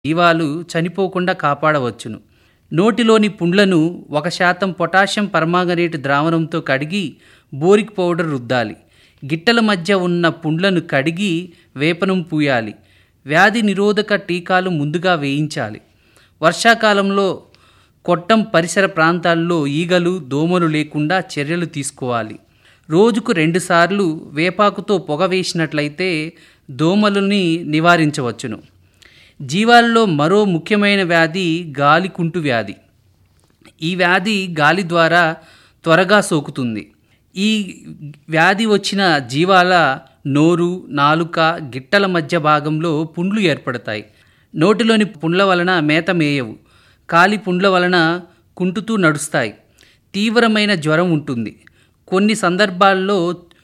జీవాలు చనిపోకుండా కాపాడవచ్చును. నోటిలోని పుండ్లను 1% potassium permanganate ద్రావణంతో కడిగి బోరిక్ పౌడర్ రుద్దాలి. గిట్టల మధ్య ఉన్న పుండ్లను కడిగి వేపనం పూయాలి. వ్యాధి నిరోధక టీకాలు ముందుగా వేయించాలి. వర్షాకాలంలో కొట్టం పరిసర ప్రాంతాల్లో ఈగలు, దోమలు లేకుండా చర్యలు తీసుకోవాలి. రోజుకు 2 సార్లు వేపాకుతో పొగ వేసినట్లయితే దోమలని నివారించవచ్చును. జీవాలలో మరో ముఖ్యమైన వ్యాధి గాలికుంటు వ్యాధి. ఈ వ్యాధి గాలి ద్వారా త్వరగా సోకుతుంది. ఈ వ్యాధి వచ్చిన జీవాల నోరు, నాలుక, గిట్టల మధ్య భాగంలో పుండ్లు ఏర్పడతాయి. నోటిలోని పుండ్ల వలన మేత మేయవు. కాలి పుండ్ల వలన కుంటుతూ నడుస్తాయి. తీవ్రమైన జ్వరం ఉంటుంది. కొన్ని సందర్భాల్లో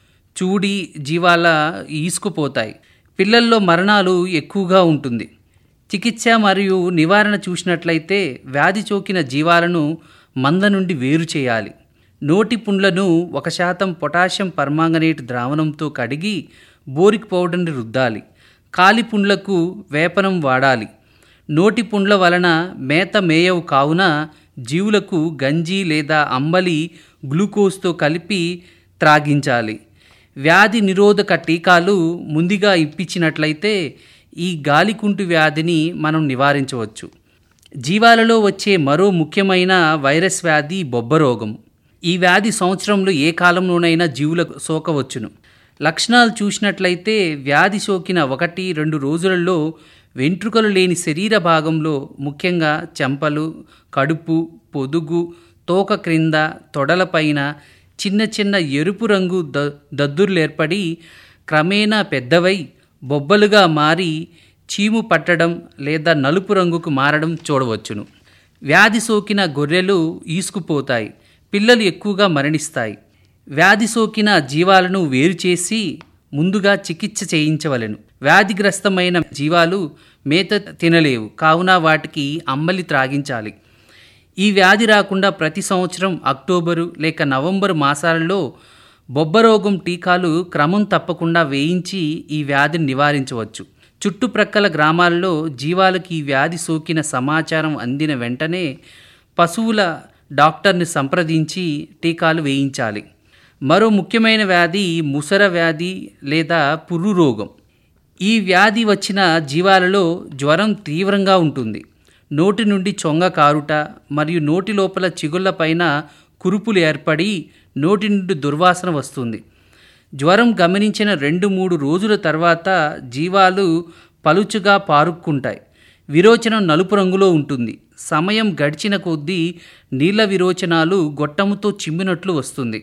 చూడి జీవాల ఈసుకుపోతాయి. పిల్లల్లో మరణాలు ఎక్కువగా ఉంటుంది. చికిత్స మరియు నివారణ చూసినట్లయితే వ్యాధి సోకిన జీవాలను మంద నుండి వేరు చేయాలి. నోటి పుండ్లను 1% పొటాషియం పర్మాంగనేట్ ద్రావణంతో కడిగి బోరిక్ పౌడర్ని రుద్దాలి. కాలి పుండ్లకు వేపనం వాడాలి. నోటి పుండ్ల వలన మేత మేయవు కావున జీవులకు గంజి లేదా అంబలి గ్లూకోజ్తో కలిపి త్రాగించాలి. వ్యాధి నిరోధక టీకాలు ముందుగా ఇప్పించినట్లయితే ఈ గాలికుంటు వ్యాధిని మనం నివారించవచ్చు. జీవాలలో వచ్చే మరో ముఖ్యమైన వైరస్ వ్యాధి బొబ్బరోగం. ఈ వ్యాధి సంవత్సరంలో ఏ కాలంలోనైనా జీవులకు సోకవచ్చును. లక్షణాలు చూసినట్లయితే వ్యాధి సోకిన 1-2 రోజులలో వెంట్రుకలు లేని శరీర భాగంలో ముఖ్యంగా చెంపలు, కడుపు, పొదుగు, తోక క్రింద, తొడలపైన చిన్న చిన్న ఎరుపు రంగు దద్దుర్లు ఏర్పడి క్రమేణా పెద్దవై బొబ్బలుగా మారి చీము పట్టడం లేదా నలుపు రంగుకు మారడం చూడవచ్చును. వ్యాధి సోకిన గొర్రెలు ఈసుకుపోతాయి. పిల్లలు ఎక్కువగా మరణిస్తాయి. వ్యాధి సోకిన జీవాలను వేరు చేసి ముందుగా చికిత్స చేయించవలెను. వ్యాధిగ్రస్తమైన జీవాలు మేత తినలేవు కావున వాటికి అంబలి త్రాగించాలి. ఈ వ్యాధి రాకుండా ప్రతి సంవత్సరం అక్టోబరు లేక నవంబరు మాసాలలో బొబ్బరోగం టీకాలు క్రమం తప్పకుండా వేయించి ఈ వ్యాధిని నివారించవచ్చు. చుట్టుప్రక్కల గ్రామాల్లో జీవాలకు ఈ వ్యాధి సోకిన సమాచారం అందిన వెంటనే పశువుల డాక్టర్ని సంప్రదించి టీకాలు వేయించాలి. మరో ముఖ్యమైన వ్యాధి ముసర వ్యాధి లేదా పుర్రు రోగం. ఈ వ్యాధి వచ్చిన జీవాలలో జ్వరం తీవ్రంగా ఉంటుంది. నోటి నుండి చొంగ కారుట మరియు నోటి లోపల చిగుళ్లపైన కురుపులు ఏర్పడి నోటి నుండి దుర్వాసన వస్తుంది. జ్వరం గమనించిన 2-3 రోజుల తర్వాత జీవాలు పలుచుగా పారుక్కుంటాయి. విరోచనం నలుపు రంగులో ఉంటుంది. సమయం గడిచిన కొద్దీ నీళ్ల విరోచనాలు గొట్టముతో చిమ్మినట్లు వస్తుంది.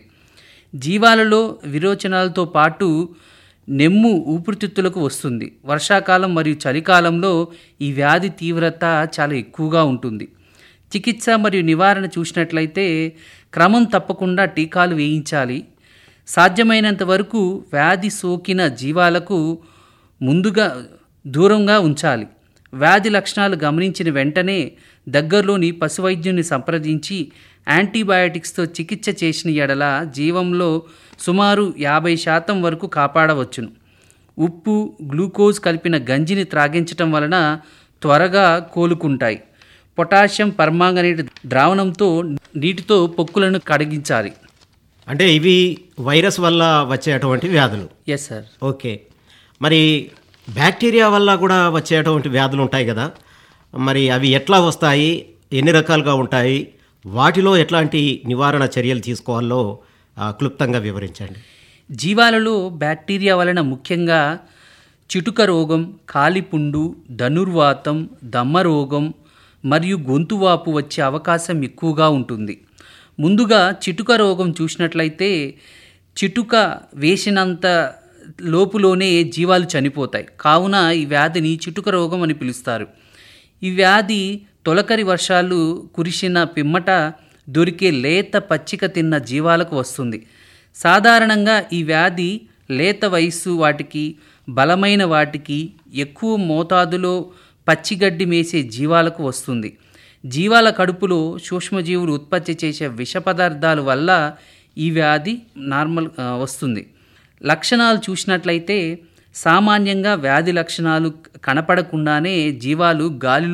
జీవాలలో విరోచనాలతో పాటు నెమ్ము ఊపిరితిత్తులకు వస్తుంది. వర్షాకాలం మరియు చలికాలంలో ఈ వ్యాధి తీవ్రత చాలా ఎక్కువగా ఉంటుంది. చికిత్స మరియు నివారణ చూసినట్లయితే క్రమం తప్పకుండా టీకాలు వేయించాలి. సాధ్యమైనంత వరకు వ్యాధి సోకిన జీవాలకు ముందుగా దూరంగా ఉంచాలి. వ్యాధి లక్షణాలు గమనించిన వెంటనే దగ్గరలోని పశువైద్యుని సంప్రదించి యాంటీబయాటిక్స్తో చికిత్స చేసిన ఎడల జీవంలో సుమారు 50% వరకు కాపాడవచ్చును. ఉప్పు, గ్లూకోజ్ కలిపిన గంజిని త్రాగించటం వలన త్వరగా కోలుకుంటాయి. పొటాషియం పర్మాంగనేట్ ద్రావణంతో నీటితో పొక్కులను కడిగించాలి. అంటే ఇవి వైరస్ వల్ల వచ్చేటువంటి వ్యాధులు. Yes sir. ఓకే. మరి బ్యాక్టీరియా వల్ల కూడా వచ్చేటువంటి వ్యాధులు ఉంటాయి కదా, మరి అవి ఎట్లా వస్తాయి, ఎన్ని రకాలుగా ఉంటాయి, వాటిలో ఎట్లాంటి నివారణ చర్యలు తీసుకోవాలో క్లుప్తంగా వివరించండి. జీవాలలో బ్యాక్టీరియా వలన ముఖ్యంగా చిటుక రోగం, కాలిపుండు, ధనుర్వాతం, దమ్మ రోగం మరియు గొంతువాపు వచ్చే అవకాశం ఎక్కువగా ఉంటుంది. ముందుగా చిటుక రోగం చూసినట్లయితే చిటుక వేసినంత లోపులోనే జీవాలు చనిపోతాయి. కావున ఈ వ్యాధిని చిటుక రోగం అని పిలుస్తారు. ఈ వ్యాధి తొలకరి వర్షాలు కురిసిన పిమ్మట దొరికే లేత పచ్చిక తిన్న జీవాలకు వస్తుంది. సాధారణంగా ఈ వ్యాధి లేత వయస్సు వాటికి, బలమైన వాటికి, ఎక్కువ మోతాదులో పచ్చిగడ్డి మేసే జీవాలకు వస్తుంది. జీవాల కడుపులో సూక్ష్మజీవులు ఉత్పత్తి చేసే విష పదార్థాల వల్ల ఈ వ్యాధి వస్తుంది. లక్షణాలు చూసినట్లయితే సామాన్యంగా వ్యాధి లక్షణాలు కనపడకుండానే జీవాలు గాలిలో